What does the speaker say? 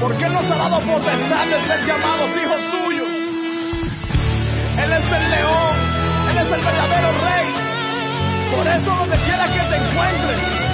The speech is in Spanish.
Porque Él nos ha dado potestad de ser llamados hijos suyos. Él es el león, Él es el verdadero rey. Por eso donde quiera que te encuentres,